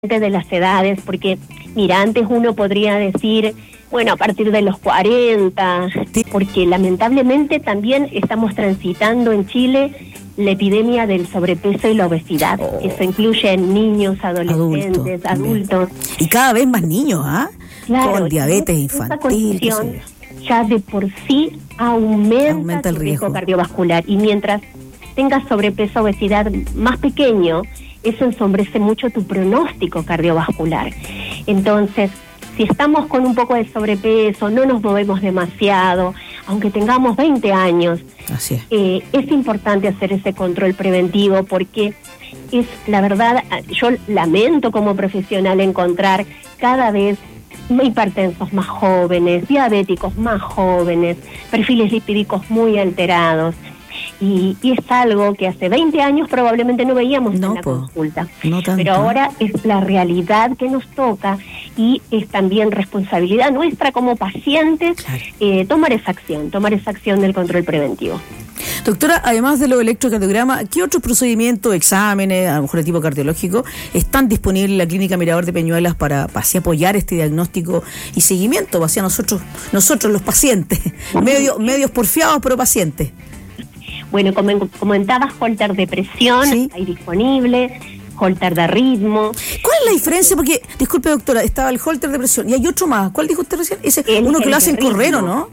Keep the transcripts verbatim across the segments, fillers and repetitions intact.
de las edades, porque mira, antes uno podría decir, bueno, a partir de los cuarenta, Sí. porque lamentablemente también estamos transitando en Chile la epidemia del sobrepeso y la obesidad. Oh. Eso incluye niños, adolescentes, Adultos también. adultos. Y cada vez más niños, ¿ah? Claro, Con diabetes esa infantil, qué condición sé yo. ya de por sí aumenta, Aumenta el tu riesgo riesgo. cardiovascular, y mientras tengas sobrepeso, obesidad más pequeño, eso ensombrece mucho tu pronóstico cardiovascular. Entonces, si estamos con un poco de sobrepeso, no nos movemos demasiado, aunque tengamos veinte años, Así es. eh, es importante hacer ese control preventivo, porque es, la verdad, yo lamento como profesional encontrar cada vez hipertensos más jóvenes, diabéticos más jóvenes, perfiles lipídicos muy alterados. Y, y es algo que hace veinte años probablemente no veíamos No, en la po, consulta. no tanto. Pero ahora es la realidad que nos toca, y es también responsabilidad nuestra como pacientes, Claro. eh, tomar esa acción, tomar esa acción del control preventivo. Doctora, además de los electrocardiogramas, ¿qué otros procedimientos, exámenes, a lo mejor de tipo cardiológico, están disponibles en la Clínica Mirador de Peñuelas para, para así apoyar este diagnóstico y seguimiento hacia nosotros, nosotros los pacientes, medio, medios porfiados pero pacientes? Bueno, como comentabas, holter de presión, Sí. hay disponible, holter de ritmo. ¿Cuál es la diferencia? Porque, disculpe doctora, estaba el holter de presión y hay otro más. ¿Cuál dijo usted recién? Ese, El- uno que el lo de hacen ritmo. correr, ¿o no?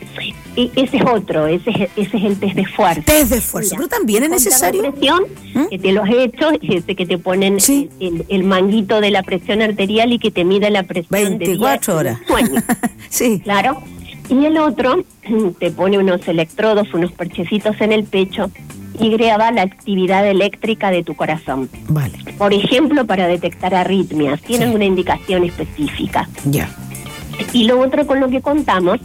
E- ese es otro, ese es, ese es el test de fuerza. Test de esfuerzo, Mira, pero también es holter de necesario. presión, ¿Mm? que te lo has hecho, ese que te ponen Sí. el, el manguito de la presión arterial y que te mide la presión veinticuatro de día horas. y sueño. Sí. Claro. Y el otro te pone unos electrodos, unos parchecitos en el pecho y graba la actividad eléctrica de tu corazón. Vale, Por ejemplo, para detectar arritmias, tienen Sí. una indicación específica. ya. Y lo otro con lo que contamos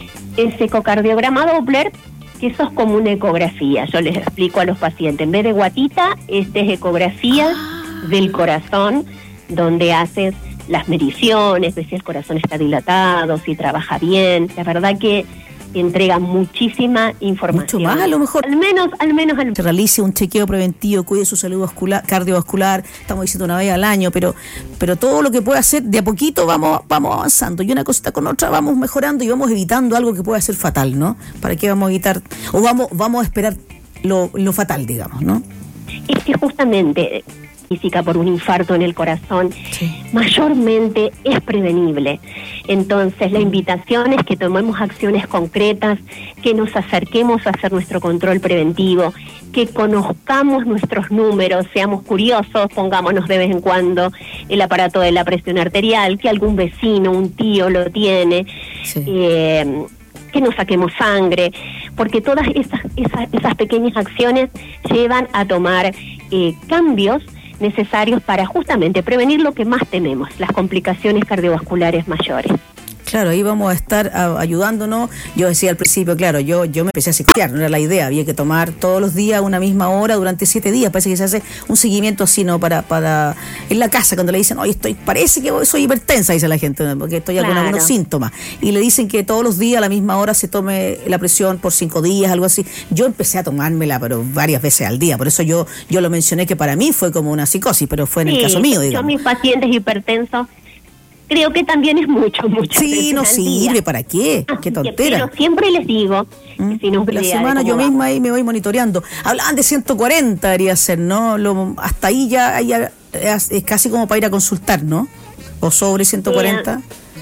es ecocardiograma Doppler, que eso es como una ecografía. Yo les explico a los pacientes, en vez de guatita, esta es ecografía Ah. del corazón, donde haces las mediciones, ves si el corazón está dilatado, si trabaja bien. La verdad que entrega muchísima información. Mucho más, a lo mejor. Al menos, al menos, al Se realice un chequeo preventivo, cuide su salud vascular, cardiovascular, estamos diciendo una vez al año, pero pero todo lo que pueda hacer, de a poquito vamos vamos avanzando, y una cosita con otra vamos mejorando y vamos evitando algo que pueda ser fatal, ¿no? ¿Para qué vamos a evitar, o vamos vamos a esperar lo, lo fatal, digamos, ¿no? Es que justamente física por un infarto en el corazón, Sí. mayormente es prevenible. Entonces la invitación es que tomemos acciones concretas, que nos acerquemos a hacer nuestro control preventivo, que conozcamos nuestros números, seamos curiosos, pongámonos de vez en cuando el aparato de la presión arterial, que algún vecino, un tío lo tiene, Sí. eh, que nos saquemos sangre, porque todas esas, esas, esas pequeñas acciones llevan a tomar eh, cambios necesarios para justamente prevenir lo que más tememos, las complicaciones cardiovasculares mayores. Claro, ahí vamos a estar a, ayudándonos. Yo decía al principio, claro, yo yo me empecé a psicotear, no era la idea, había que tomar todos los días una misma hora durante siete días, parece que se hace un seguimiento así, ¿no? Para, para en la casa, cuando le dicen, oye, estoy, parece que soy hipertensa, dice la gente, ¿no? Porque estoy Claro. con algunos síntomas, y le dicen que todos los días a la misma hora se tome la presión por cinco días, algo así. Yo empecé a tomármela, pero varias veces al día, por eso yo yo lo mencioné, que para mí fue como una psicosis, pero fue en el Sí, caso mío, yo digamos. mis pacientes hipertensos creo que también es mucho, mucho. Sí, no sirve, ¿para qué? Qué tontera. Pero siempre les digo, ¿Mm? que si nos La idea de semana cómo yo vamos. misma ahí me voy monitoreando. Hablaban de ciento cuarenta, debería ser, ¿no? Lo, hasta ahí ya, ya es, es casi como para ir a consultar, ¿no? O sobre ciento cuarenta.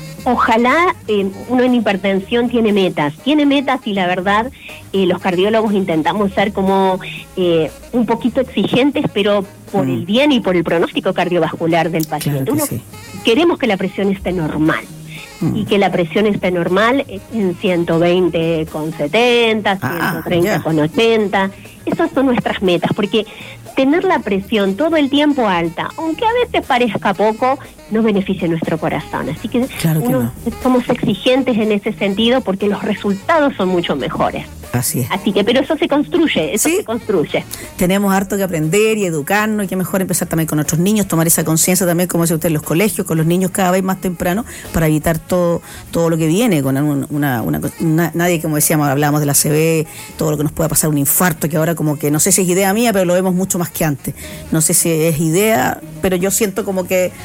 Ojalá, eh, uno en hipertensión tiene metas, tiene metas y la verdad eh, los cardiólogos intentamos ser como eh, un poquito exigentes, pero por Mm. el bien y por el pronóstico cardiovascular del paciente. Claro que Uno- sí. Queremos que la presión esté normal. Mm. Y que la presión esté normal en ciento veinte con setenta, Ah, ciento treinta ya. con ochenta. Esas son nuestras metas, porque tener la presión todo el tiempo alta, aunque a veces parezca poco, no beneficia nuestro corazón. Así que, Claro que uno, no. somos exigentes en ese sentido porque los resultados son mucho mejores. Así es. Así que, pero eso se construye, eso Sí. se construye. Tenemos harto que aprender y educarnos, y que mejor empezar también con nuestros niños, tomar esa conciencia también, como dice usted, en los colegios, con los niños cada vez más temprano, para evitar todo todo lo que viene, con una, una, una, una- nadie, como decíamos, hablábamos de la A C V, todo lo que nos pueda pasar, un infarto, que ahora como que, no sé si es idea mía, pero lo vemos mucho más que antes. No sé si es idea, pero yo siento como que